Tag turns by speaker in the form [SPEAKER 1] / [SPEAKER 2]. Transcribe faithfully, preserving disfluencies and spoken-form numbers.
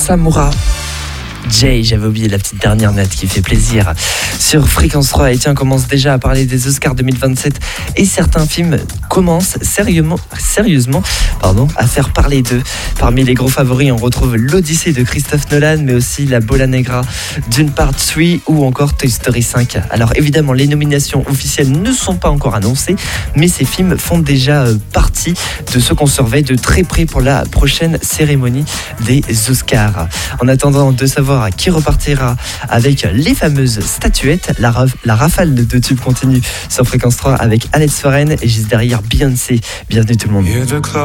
[SPEAKER 1] Samura. Jay, j'avais oublié la petite dernière note qui fait plaisir. Sur Fréquence trois, et tiens, on commence déjà à parler des Oscars deux mille vingt-sept et certains films commencent sérieusement, sérieusement pardon, à faire parler d'eux. Parmi les gros favoris, on retrouve l'Odyssée de Christophe Nolan, mais aussi La Bola Negra, Dune Part trois ou encore Toy Story cinq. Alors évidemment, les nominations officielles ne sont pas encore annoncées, mais ces films font déjà partie de ce qu'on surveille de très près pour la prochaine cérémonie des Oscars. En attendant de savoir qui repartira avec les fameuses statuettes, la, raf- la rafale de tubes continue sur Fréquence trois avec Alex Foren et juste derrière Beyoncé. Bienvenue tout le monde.